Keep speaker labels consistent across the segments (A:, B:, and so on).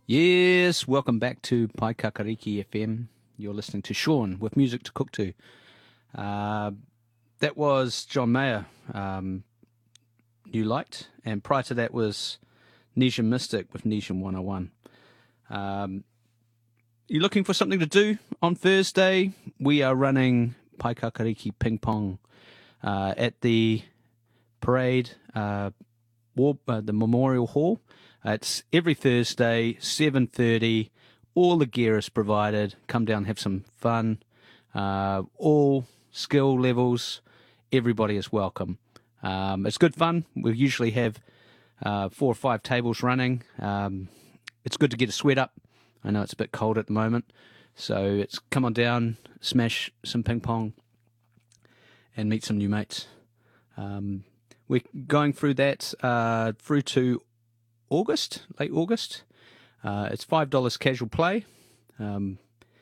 A: Yes, welcome back to Pai Kakariki FM. You're listening to Sean with music to cook to. That was John Mayer, New Light, and prior to that was Nesian Mystic with Nesian 101. You're looking for something to do on Thursday? We are running Pai Kakariki Ping Pong at the parade, the Memorial Hall. It's every Thursday, 7:30. All the gear is provided. Come down, have some fun. All skill levels. Everybody is welcome. It's good fun. We usually have 4 or 5 tables running. It's good to get a sweat up. I know it's a bit cold at the moment. So it's come on down, smash some ping pong, and meet some new mates. We're going through that through to August, late August. It's $5 casual play, and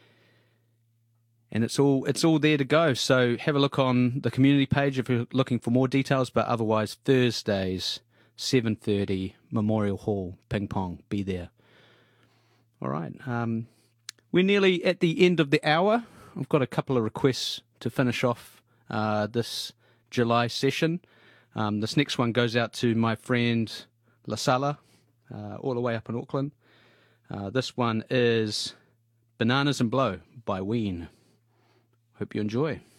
A: it's all there to go. So have a look on the community page if you're looking for more details. But otherwise, Thursdays, 7:30, Memorial Hall, ping pong. Be there. All right. We're nearly at the end of the hour. I've got a couple of requests to finish off this July session. This next one goes out to my friend La Sala, all the way up in Auckland. This one is Bananas and Blow by Ween. Hope you enjoy.